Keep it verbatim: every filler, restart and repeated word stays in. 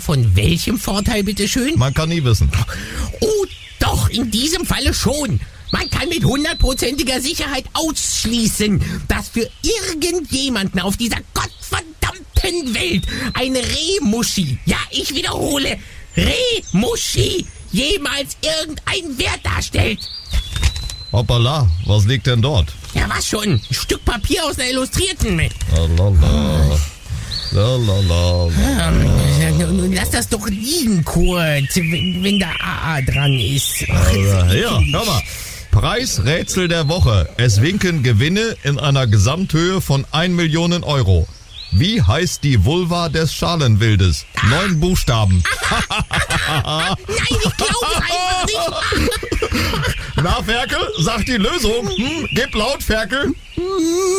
von welchem Vorteil, bitteschön? Man kann nie wissen. Oh, doch, in diesem Falle schon. Man kann mit hundertprozentiger Sicherheit ausschließen, dass für irgendjemanden auf dieser gottverdammten Welt eine Rehmuschi, ja, ich wiederhole, Rehmuschi jemals irgendeinen Wert darstellt. Hoppala, was liegt denn dort? Ja, was schon? Ein Stück Papier aus einer Illustrierten. Lalala. Lalala. Ähm, nun lass das doch liegen kurz, wenn, wenn da A A dran ist. Ach, Ja, hör mal. Preisrätsel der Woche. Es winken Gewinne in einer Gesamthöhe von ein Million Euro. Wie heißt die Vulva des Schalenwildes? Neun Buchstaben. Nein, ich glaube einfach nicht. Na, Ferkel, sag die Lösung. Hm, gib laut, Ferkel.